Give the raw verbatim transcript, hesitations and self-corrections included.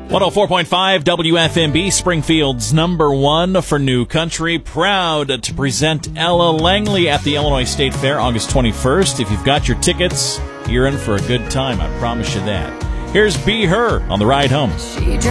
one oh four point five W F M B, Springfield's number one for new country. Proud to present Ella Langley at the Illinois State Fair August twenty-first. If you've got your tickets, you're in for a good time. I promise you that. Here's Be Her on the ride home.